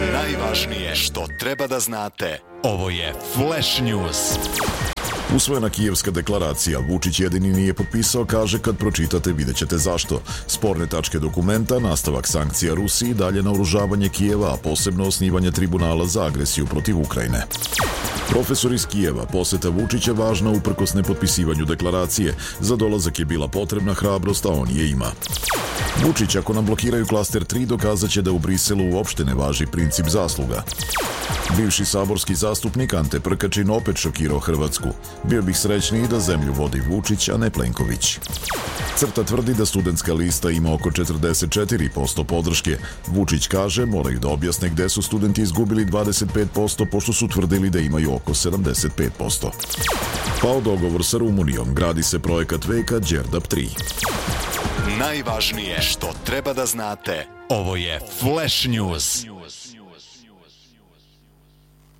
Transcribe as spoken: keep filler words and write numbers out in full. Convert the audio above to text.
Najvažnije što treba da znate. Ovo je Flash News. Usvojena Kijevska deklaracija, Vučić jedini nije potpisao, kaže kad pročitate vidjet ćete zašto. Sporne tačke dokumenta, nastavak sankcija Rusiji, dalje naoružavanje Kijeva, a posebno osnivanje tribunala za agresiju protiv Ukrajine. Profesor iz Kijeva, poseta Vučića važna uprkos nepotpisivanju deklaracije. Za dolazak je bila potrebna hrabrost, a on je ima. Vučić, ako nam blokiraju klaster tri, dokazat će da u Briselu uopšte ne važi princip zasluga. Bivši saborski zastupnik Ante Prkačin opet šokirao Hrvatsku. Bio bih srećniji da zemlju vodi Vučić, a ne Plenković. Crta tvrdi da studentska lista ima oko četrdeset četiri posto podrške. Vučić kaže moraju da objasne gde su studenti izgubili dvadeset pet posto pošto su tvrdili da imaju oko sedamdeset pet posto. Pao dogovor sa Rumunijom, gradi se projekat veka Đerdap tri. Najvažnije što treba da znate. Ovo je Flash News.